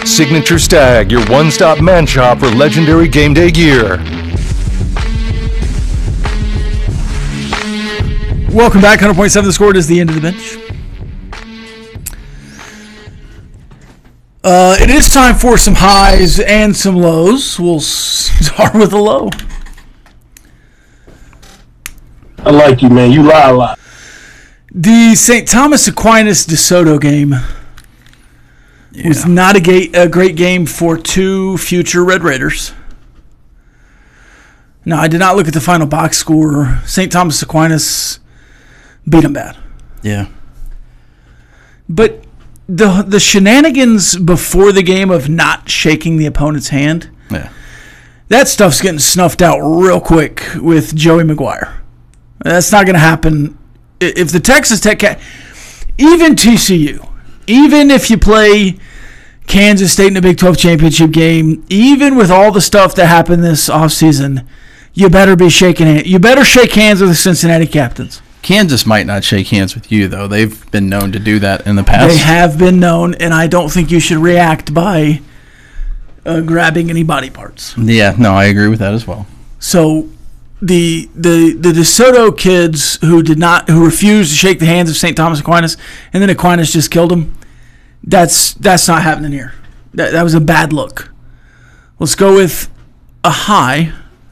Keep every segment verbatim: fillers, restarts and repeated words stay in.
Signature Stag, your one-stop man shop for legendary game day gear. Welcome back. one hundred point seven The Score. It is the end of the bench. Uh, it is time for some highs and some lows. We'll start with a low. I like you, man. You lie a lot. The Saint Thomas Aquinas DeSoto game yeah. was not a, ga- a great game for two future Red Raiders. Now, I did not look at the final box score. Saint Thomas Aquinas beat them bad. Yeah. But the the shenanigans before the game of not shaking the opponent's hand, yeah, that stuff's getting snuffed out real quick with Joey McGuire. That's not going to happen. If the Texas Tech, ca- even T C U, even if you play Kansas State in a Big twelve championship game, even with all the stuff that happened this offseason, you better be shaking hands. You better shake hands with the Cincinnati Captains. Kansas might not shake hands with you, though. They've been known to do that in the past. They have been known, and I don't think you should react by uh, grabbing any body parts. Yeah, no, I agree with that as well. So the the the DeSoto kids who did not who refused to shake the hands of Saint Thomas Aquinas, and then Aquinas just killed them. That's that's not happening here. That that was a bad look. Let's go with a high.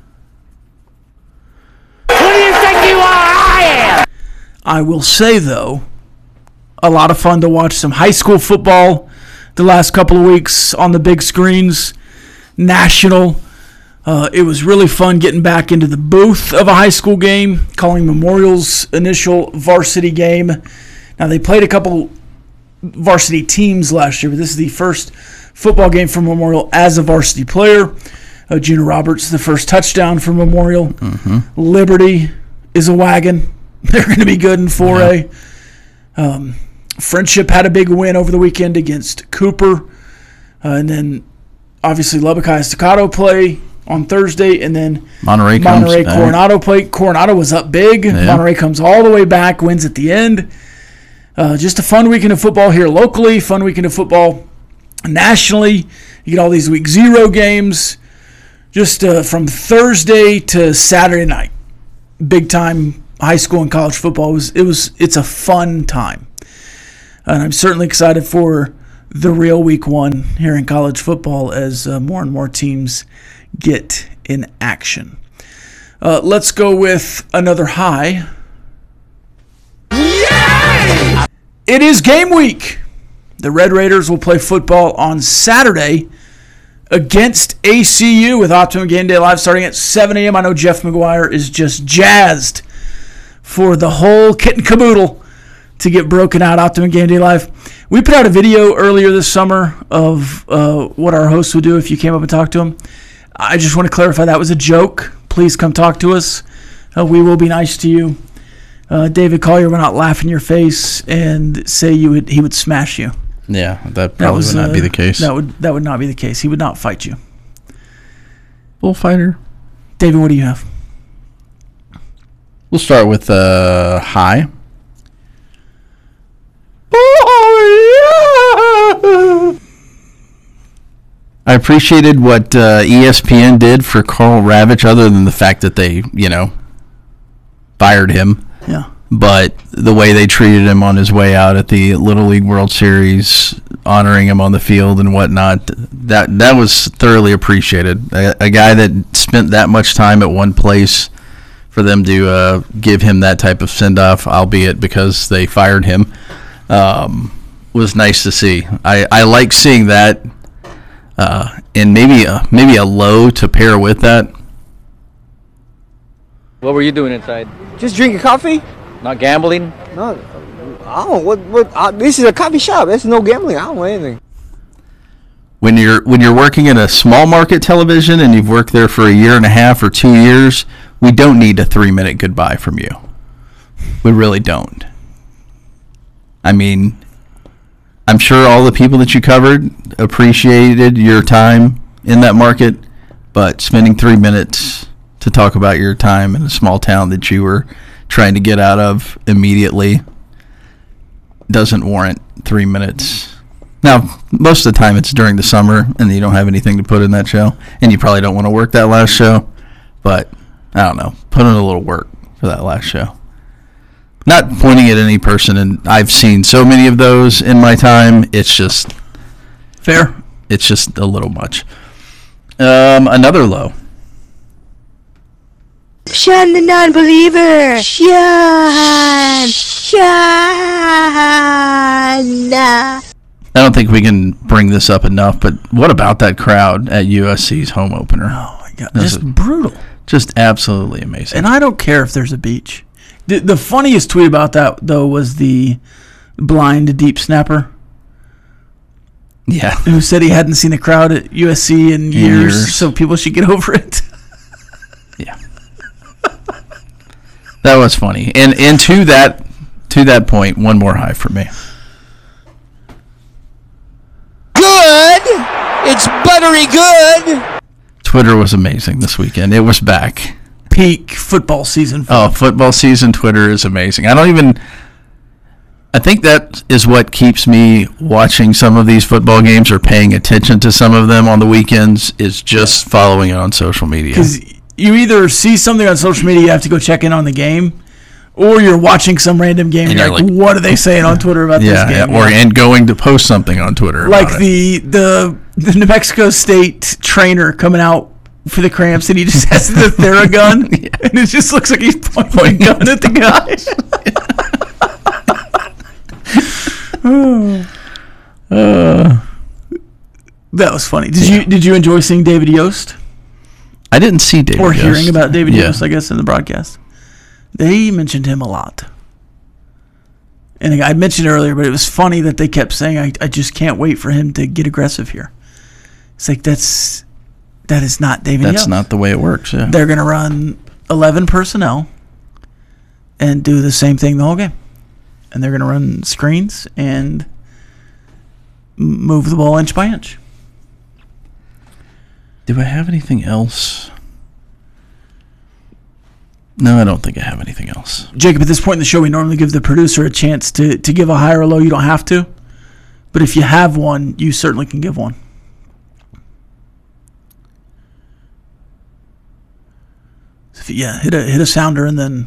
Who do you think you are? I am. I will say, though, a lot of fun to watch some high school football the last couple of weeks on the big screens, national. Uh, it was really fun getting back into the booth of a high school game, calling Memorial's initial varsity game. Now, they played a couple varsity teams last year, but this is the first football game for Memorial as a varsity player. Uh, Junior Roberts, the first touchdown for Memorial. Mm-hmm. Liberty is a wagon. They're going to be good in four A. Yeah. Um, Friendship had a big win over the weekend against Cooper. Uh, and then, obviously, Lubbock High Staccato play on Thursday. And then Monterey, Monterey comes Coronado back. play. Coronado was up big. Yeah. Monterey comes all the way back, wins at the end. Uh, just a fun weekend of football here locally, fun weekend of football nationally. You get all these week zero games just uh, from Thursday to Saturday night. Big time high school and college football. It was, it was it's a fun time. And I'm certainly excited for the real week one here in college football as uh, more and more teams get in action. Uh, let's go with another high. Yay! It is game week. The Red Raiders will play football on Saturday against A C U with Optimum Game Day Live starting at seven a.m. I know Jeff McGuire is just jazzed for the whole kit and caboodle to get broken out. Optimum Game Day Live. We put out a video earlier this summer of uh, what our hosts would do if you came up and talked to them. I just want to clarify that was a joke. Please come talk to us. Uh, we will be nice to you. Uh, David Collier will not laugh in your face and say you would he would smash you. Yeah, that probably that was, would not uh, be the case. That would that would not be the case. He would not fight you. Bullfighter. David, what do you have? We'll start with uh, high. I appreciated what uh, E S P N did for Carl Ravitch, other than the fact that they, you know, fired him. Yeah. But the way they treated him on his way out at the Little League World Series, honoring him on the field and whatnot, that that was thoroughly appreciated. A, a guy that spent that much time at one place, for them to uh, give him that type of send-off, albeit because they fired him, um, was nice to see. I, I like seeing that, uh, and maybe a, maybe a low to pair with that. What were you doing inside? Just drinking coffee. Not gambling? No, I don't. What? What? Uh, this is a coffee shop. There's no gambling. I don't know anything. When you're when you're working in a small market television and you've worked there for a year and a half or two years, we don't need a three minute goodbye from you. We really don't. I mean, I'm sure all the people that you covered appreciated your time in that market, but spending three minutes to talk about your time in a small town that you were trying to get out of immediately doesn't warrant three minutes Now, most of the time it's during the summer, and you don't have anything to put in that show, and you probably don't want to work that last show. But I don't know, put in a little work for that last show. Not pointing at any person, and I've seen so many of those in my time. It's just fair. It's just a little much. Um, another low. Sean the non-believer. Sean. Sean. I don't think we can bring this up enough, but what about that crowd at U S C's home opener? Oh, my God. That's Just brutal. Just absolutely amazing. And I don't care if there's a beach. The, the funniest tweet about that, though, was the blind deep snapper. Yeah. Who said he hadn't seen a crowd at U S C in years, years. so people should get over it. Yeah. That was funny. And and to that to that point, one more high for me. Good. It's buttery good. Twitter was amazing this weekend. It was back. Peak football season. Oh, football season Twitter is amazing. I don't even I think that is what keeps me watching some of these football games or paying attention to some of them on the weekends is just following it on social media. Because you either see something on social media, you have to go check in on the game, or you're watching some random game and you're like, like, what are they saying on Twitter about yeah, this game? Yeah, or yeah. and going to post something on Twitter like about the, it. the the New Mexico State trainer coming out for the cramps, and he just has the Theragun, yeah. and it just looks like he's pointing a gun at the guy. oh. uh, that was funny. Did yeah. you did you enjoy seeing David Yost? I didn't see David or Yost. hearing about David yeah. Yost, I guess, in the broadcast. They mentioned him a lot. And I mentioned it earlier, but it was funny that they kept saying, I, I just can't wait for him to get aggressive here. It's like, that's that is not David That's Yost. not the way it works, yeah. They're going to run eleven personnel and do the same thing the whole game. And they're going to run screens and move the ball inch by inch. Do I have anything else? No, I don't think I have anything else. Jacob, at this point in the show, we normally give the producer a chance to, to give a high or low. You don't have to. But if you have one, you certainly can give one. So if you, yeah, hit a hit a sounder and then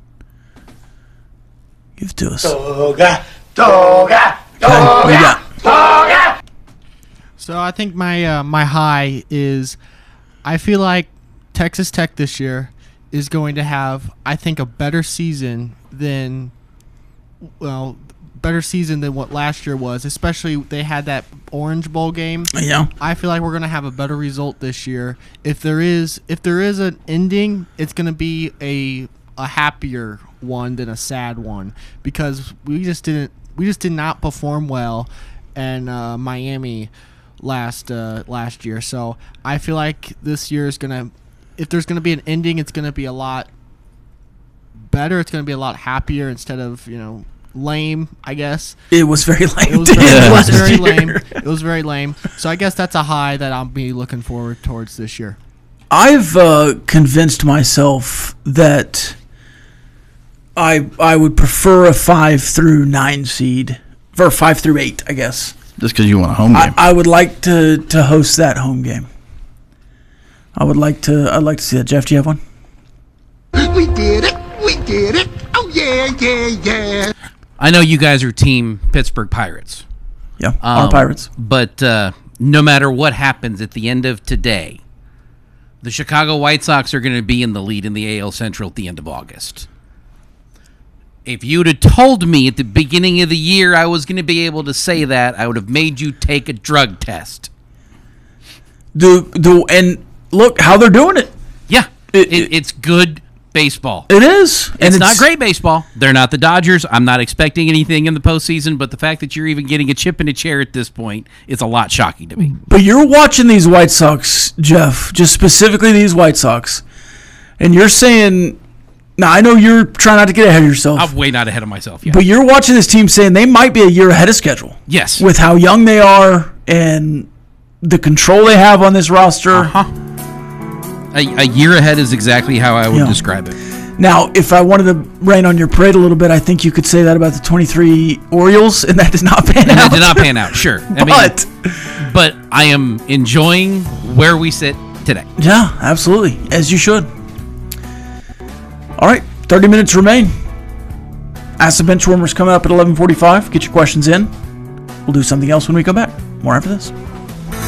give it to us. Toga, toga, toga, okay, toga. So I think my uh, my high is, I feel like Texas Tech this year is going to have, I think, a better season than, well, better season than what last year was. Especially they had that Orange Bowl game. Yeah. I feel like we're going to have a better result this year. If there is, if there is an ending, it's going to be a a happier one than a sad one, because we just didn't, we just did not perform well in uh, Miami last uh, last year. So I feel like this year is gonna, if there's gonna be an ending, it's gonna be a lot better. It's gonna be a lot happier instead of, you know, lame, I guess. It was very lame. It was very, it was very lame. It was very lame. So I guess that's a high that I'll be looking forward towards this year. I've uh, convinced myself that I I would prefer a five through nine seed, or five through eight, I guess. Just because you want a home game. I, I would like to, to host that home game. I would like to. I'd like to see that. Jeff, do you have one? We did it. We did it. Oh yeah, yeah, yeah. I know you guys are team Pittsburgh Pirates. Yeah, um, our Pirates. But uh, no matter what happens at the end of today, the Chicago White Sox are going to be in the lead in the A L Central at the end of August. If you'd have told me at the beginning of the year I was going to be able to say that, I would have made you take a drug test. Do do and look how they're doing it. Yeah, it, it, it's good baseball. It is. And it's, it's not great baseball. They're not the Dodgers. I'm not expecting anything in the postseason, but the fact that you're even getting a chip in a chair at this point is a lot shocking to me. But you're watching these White Sox, Jeff, just specifically these White Sox, and you're saying, now I know you're trying not to get ahead of yourself. I'm way not ahead of myself yet. But you're watching this team saying they might be a year ahead of schedule. Yes. With how young they are and the control they have on this roster. Uh-huh. A, a year ahead is exactly how I would yeah. describe it. Now, if I wanted to rain on your parade a little bit, I think you could say that about the twenty-three Orioles, and that did not pan and out. That did not pan out, sure. I but, mean, but I am enjoying where we sit today. Yeah, absolutely, as you should. All right, thirty minutes remain. Ask the Benchwarmers coming up at eleven forty-five. Get your questions in. We'll do something else when we come back. More after this.